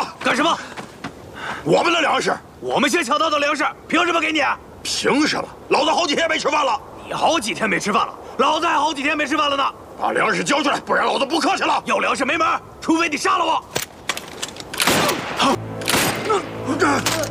干什么？ 我们的粮食， 我们先抢到的粮食，凭什么给你？ 凭什么？老子好几天没吃饭了。 你好几天没吃饭了，老子还好几天没吃饭了呢。 把粮食交出来，不然老子不客气了。 要粮食没门，除非你杀了我。